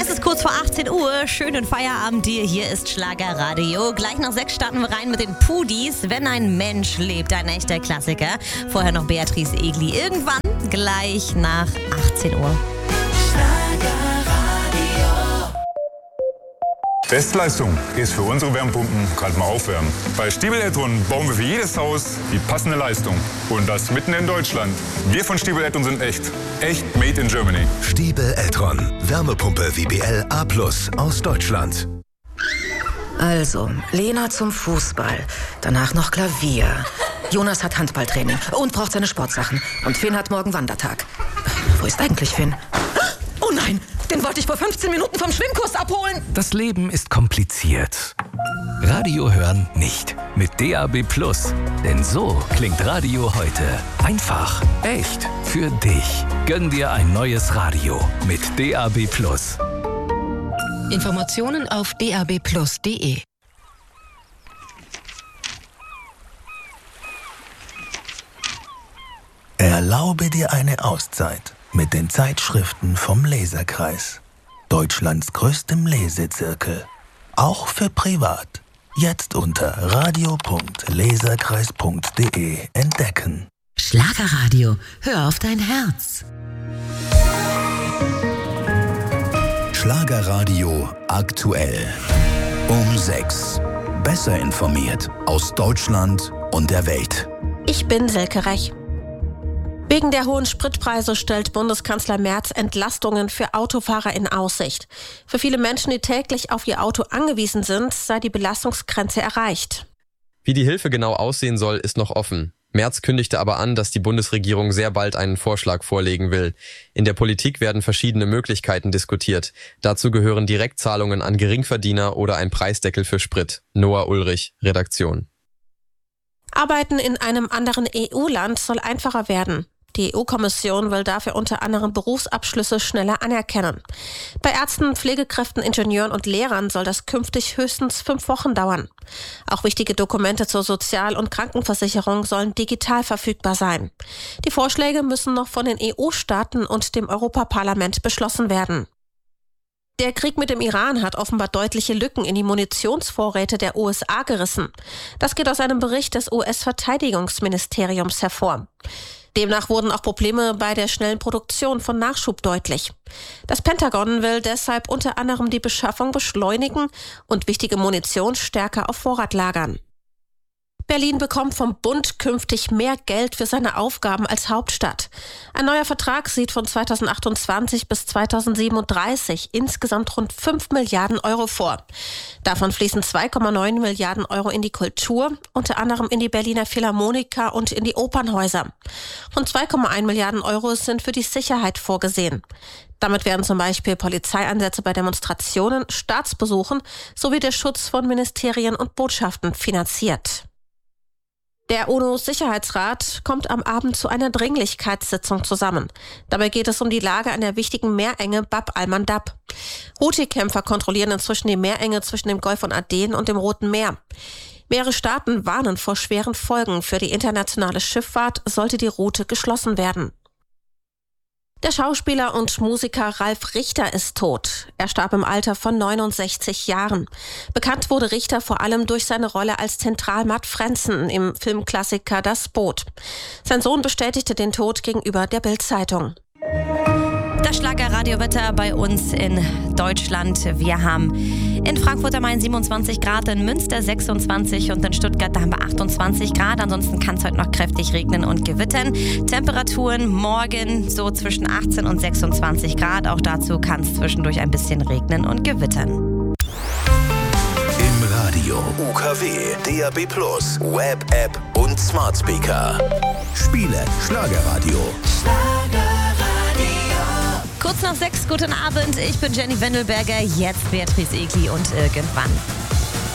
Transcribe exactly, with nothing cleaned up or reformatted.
Es ist kurz vor achtzehn Uhr. Schönen Feierabend dir. Hier ist Schlagerradio. Gleich nach sechs starten wir rein mit den Pudis. Wenn ein Mensch lebt, ein echter Klassiker. Vorher noch Beatrice Egli. Irgendwann gleich nach achtzehn Uhr. Bestleistung ist für unsere Wärmepumpen gerade mal aufwärmen. Bei Stiebel Eltron bauen wir für jedes Haus die passende Leistung. Und das mitten in Deutschland. Wir von Stiebel Eltron sind echt. Echt made in Germany. Stiebel Eltron. Wärmepumpe W B L A plus aus Deutschland. Also, Lena zum Fußball. Danach noch Klavier. Jonas hat Handballtraining und braucht seine Sportsachen. Und Finn hat morgen Wandertag. Wo ist eigentlich Finn? Oh nein! Den wollte ich vor fünfzehn Minuten vom Schwimmkurs abholen. Das Leben ist kompliziert. Radio hören nicht. Mit D A B plus. Denn so klingt Radio heute. Einfach, echt, für dich. Gönn dir ein neues Radio mit D A B plus. Informationen auf d a b plus punkt d e. Erlaube dir eine Auszeit mit den Zeitschriften vom Leserkreis. Deutschlands größtem Lesezirkel. Auch für privat. Jetzt unter radio punkt leserkreis punkt d e entdecken. Schlagerradio, hör auf dein Herz. Schlagerradio aktuell. Um sechs. Besser informiert aus Deutschland und der Welt. Ich bin Silke Rech. Wegen der hohen Spritpreise stellt Bundeskanzler Merz Entlastungen für Autofahrer in Aussicht. Für viele Menschen, die täglich auf ihr Auto angewiesen sind, sei die Belastungsgrenze erreicht. Wie die Hilfe genau aussehen soll, ist noch offen. Merz kündigte aber an, dass die Bundesregierung sehr bald einen Vorschlag vorlegen will. In der Politik werden verschiedene Möglichkeiten diskutiert. Dazu gehören Direktzahlungen an Geringverdiener oder ein Preisdeckel für Sprit. Noah Ulrich, Redaktion. Arbeiten in einem anderen E U-Land soll einfacher werden. Die E U-Kommission will dafür unter anderem Berufsabschlüsse schneller anerkennen. Bei Ärzten, Pflegekräften, Ingenieuren und Lehrern soll das künftig höchstens fünf Wochen dauern. Auch wichtige Dokumente zur Sozial- und Krankenversicherung sollen digital verfügbar sein. Die Vorschläge müssen noch von den E U-Staaten und dem Europaparlament beschlossen werden. Der Krieg mit dem Iran hat offenbar deutliche Lücken in die Munitionsvorräte der U S A gerissen. Das geht aus einem Bericht des U S-Verteidigungsministeriums hervor. Demnach wurden auch Probleme bei der schnellen Produktion von Nachschub deutlich. Das Pentagon will deshalb unter anderem die Beschaffung beschleunigen und wichtige Munition stärker auf Vorrat lagern. Berlin bekommt vom Bund künftig mehr Geld für seine Aufgaben als Hauptstadt. Ein neuer Vertrag sieht von zweitausendachtundzwanzig bis zweitausendsiebenunddreißig insgesamt rund fünf Milliarden Euro vor. Davon fließen zwei Komma neun Milliarden Euro in die Kultur, unter anderem in die Berliner Philharmoniker und in die Opernhäuser. Rund zwei Komma eins Milliarden Euro sind für die Sicherheit vorgesehen. Damit werden zum Beispiel Polizeieinsätze bei Demonstrationen, Staatsbesuchen sowie der Schutz von Ministerien und Botschaften finanziert. Der UNO-Sicherheitsrat kommt am Abend zu einer Dringlichkeitssitzung zusammen. Dabei geht es um die Lage an der wichtigen Meerenge Bab al-Mandab. Houthi-Kämpfer kontrollieren inzwischen die Meerenge zwischen dem Golf von Aden und dem Roten Meer. Mehrere Staaten warnen vor schweren Folgen. Für die internationale Schifffahrt sollte die Route geschlossen werden. Der Schauspieler und Musiker Ralf Richter ist tot. Er starb im Alter von neunundsechzig Jahren. Bekannt wurde Richter vor allem durch seine Rolle als Zentral-Matt Frenzen im Filmklassiker Das Boot. Sein Sohn bestätigte den Tod gegenüber der Bild-Zeitung. Das Schlagerradiowetter bei uns in Deutschland. Wir haben in Frankfurt am Main siebenundzwanzig Grad, in Münster sechsundzwanzig und in Stuttgart da haben wir achtundzwanzig Grad. Ansonsten kann es heute noch kräftig regnen und gewittern. Temperaturen morgen so zwischen achtzehn und sechsundzwanzig Grad. Auch dazu kann es zwischendurch ein bisschen regnen und gewittern. Im Radio, U K W, D A B plus, Web, App und Smart Speaker. Spiele Schlagerradio. Kurz nach sechs, guten Abend. Ich bin Jenny Wendelberger, jetzt Beatrice Egli und irgendwann.